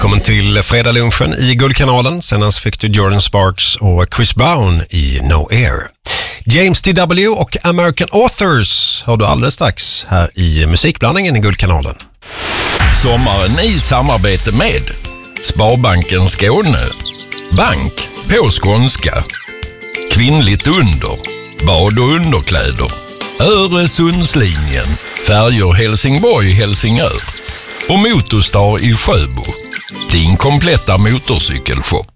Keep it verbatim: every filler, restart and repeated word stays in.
Välkommen till fredagslunchen i Guldkanalen. Senast fick du Jordan Sparks och Chris Brown i No Air. James T W och American Authors har du alldeles strax här i musikblandningen i Guldkanalen. Sommaren i samarbete med Sparbanken Skåne, Bank på skånska, Kvinnligt under, bad och underkläder, Öresundslinjen, färjor Helsingborg-Helsingör och Motorstar i Sjöbo, din kompletta motorcykelshop.